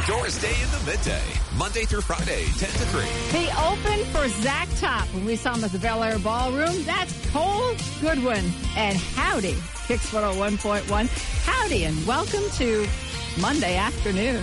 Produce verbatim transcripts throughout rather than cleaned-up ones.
Doris Day in the Midday, Monday through Friday, ten to three. The open for Zach Top. When we saw him at the Bel Air Ballroom, that's Cole Goodwin. And howdy, Kicks one oh one point one. Howdy, and welcome to Monday afternoon.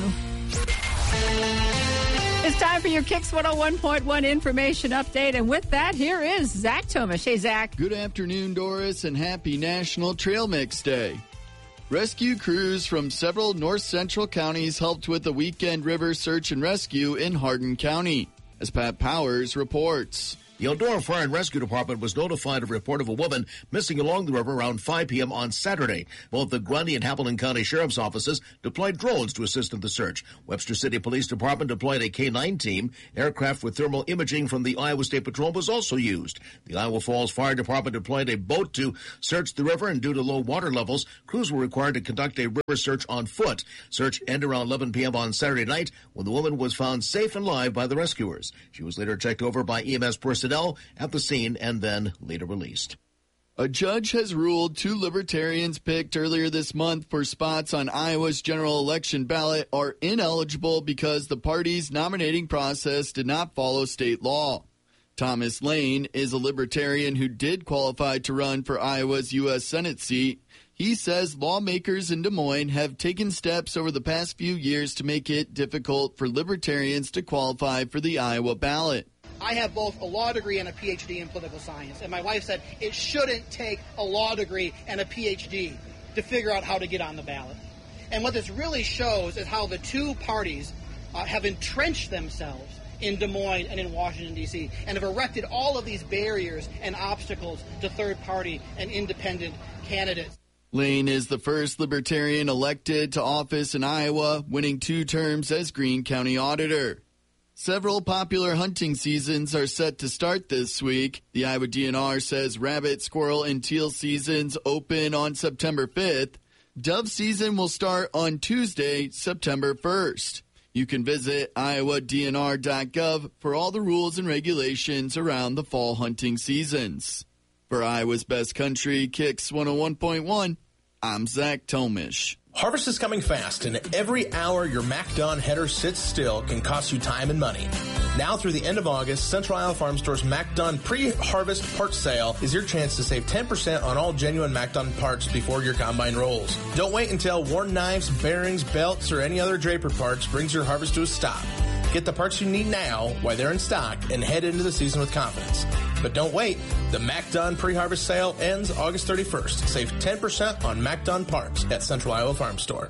It's time for your Kicks one oh one point one information update. And with that, here is Zach Tomish. Hey, Zach. Good afternoon, Doris, and happy National Trail Mix Day. Rescue crews from several north-central counties helped with the weekend river search and rescue in Hardin County, as Pat Powers reports. The Eldora Fire and Rescue Department was notified of a report of a woman missing along the river around five p.m. on Saturday. Both the Grundy and Hamilton County Sheriff's Offices deployed drones to assist in the search. Webster City Police Department deployed a K nine team. Aircraft with thermal imaging from the Iowa State Patrol was also used. The Iowa Falls Fire Department deployed a boat to search the river, and due to low water levels, crews were required to conduct a river search on foot. Search ended around eleven p.m. on Saturday night when the woman was found safe and live by the rescuers. She was later checked over by E M S personnel at the scene and then later released. A judge has ruled two libertarians picked earlier this month for spots on Iowa's general election ballot are ineligible because the party's nominating process did not follow state law. Thomas Lane is a libertarian who did qualify to run for Iowa's U S Senate seat. He says lawmakers in Des Moines have taken steps over the past few years to make it difficult for libertarians to qualify for the Iowa ballot. I have both a law degree and a P H D in political science, and my wife said it shouldn't take a law degree and a P H D to figure out how to get on the ballot. And what this really shows is how the two parties uh, have entrenched themselves in Des Moines and in Washington, D C, and have erected all of these barriers and obstacles to third-party and independent candidates. Lane is the first libertarian elected to office in Iowa, winning two terms as Greene County Auditor. Several popular hunting seasons are set to start this week. The Iowa D N R says rabbit, squirrel, and teal seasons open on September fifth. Dove season will start on Tuesday, September first. You can visit iowa d n r dot gov for all the rules and regulations around the fall hunting seasons. For Iowa's Best Country, Kicks one oh one point one, I'm Zach Tomish. Harvest is coming fast, and every hour your MacDon header sits still can cost you time and money. Now through the end of August, Central Iowa Farm Store's MacDon pre-harvest parts sale is your chance to save ten percent on all genuine MacDon parts before your combine rolls. Don't wait until worn knives, bearings, belts, or any other draper parts brings your harvest to a stop. Get the parts you need now while they're in stock and head into the season with confidence. But don't wait. The MacDon pre-harvest sale ends August thirty-first. Save ten percent on MacDon parts at Central Iowa Farm Store.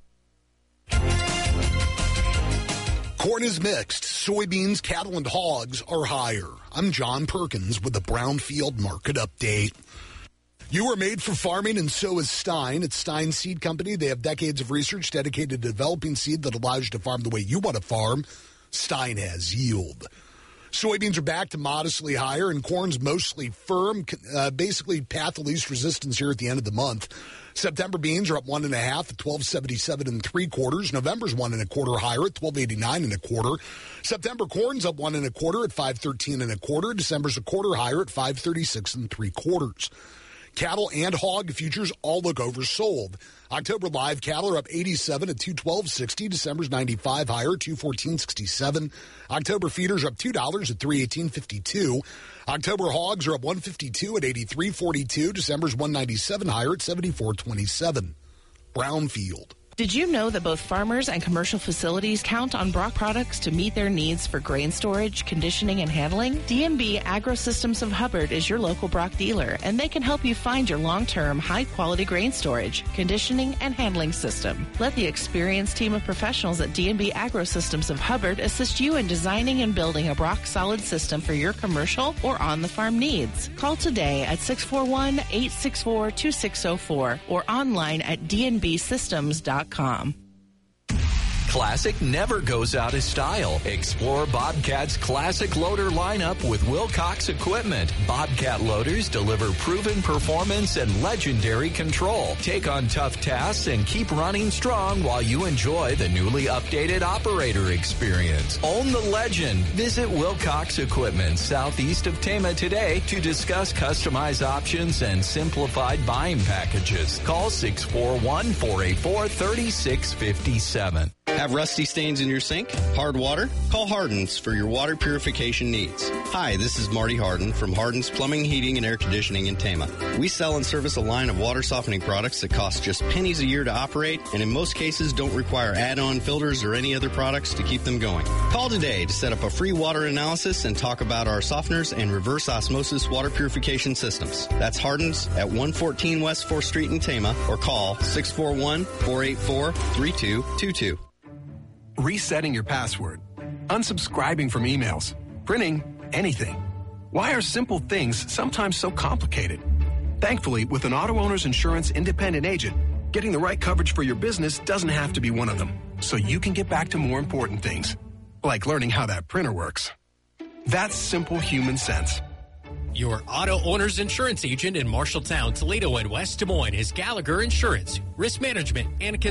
Corn is mixed. Soybeans, cattle, and hogs are higher. I'm John Perkins with the Brownfield Market Update. You are made for farming, and so is Stein. It's Stein Seed Company. They have decades of research dedicated to developing seed that allows you to farm the way you want to farm. Stein has yield. Soybeans are back to modestly higher, and corn's mostly firm, uh, basically path of least resistance here at the end of the month. September beans are up one and a half at twelve seventy-seven and three quarters. November's one and a quarter higher at twelve eighty-nine and a quarter. September corn's up one and a quarter at five thirteen and a quarter. December's a quarter higher at five thirty-six and three quarters. Cattle and hog futures all look oversold. October live cattle are up eighty-seven at two twelve sixty. December's ninety-five higher at two fourteen sixty-seven. October feeders are up two dollars at three eighteen fifty-two. October hogs are up one fifty-two at eighty-three forty-two. December's one ninety-seven higher at seventy-four twenty-seven. Brownfield. Did you know that both farmers and commercial facilities count on Brock products to meet their needs for grain storage, conditioning, and handling? D and B Agrosystems of Hubbard is your local Brock dealer, and they can help you find your long-term, high-quality grain storage, conditioning, and handling system. Let the experienced team of professionals at D and B Agrosystems of Hubbard assist you in designing and building a Brock solid system for your commercial or on-the-farm needs. Call today at six four one, eight six four, two six zero four or online at d n b systems dot com. Classic never goes out of style. Explore Bobcat's classic loader lineup with Wilcox equipment. Bobcat loaders deliver proven performance and legendary control. Take on tough tasks and keep running strong while you enjoy the newly updated operator experience. Own the legend. Visit Wilcox Equipment southeast of Tama today to discuss customized options and simplified buying packages. Call six four one, four eight four, three six five seven. Have rusty stains in your sink? Hard water? Call Hardens for your water purification needs. Hi, this is Marty Harden from Hardens Plumbing, Heating, and Air Conditioning in Tama. We sell and service a line of water softening products that cost just pennies a year to operate, and in most cases don't require add-on filters or any other products to keep them going. Call today to set up a free water analysis and talk about our softeners and reverse osmosis water purification systems. That's Hardens at one fourteen West fourth Street in Tama, or call six four one, four eight four, three two two two. Resetting your password, unsubscribing from emails, printing anything. Why are simple things sometimes so complicated? Thankfully, with an Auto Owners Insurance independent agent, getting the right coverage for your business doesn't have to be one of them, so you can get back to more important things, like learning how that printer works. That's simple human sense. Your Auto Owners Insurance agent in Marshalltown, Toledo, and West Des Moines is Gallagher Insurance. Risk management and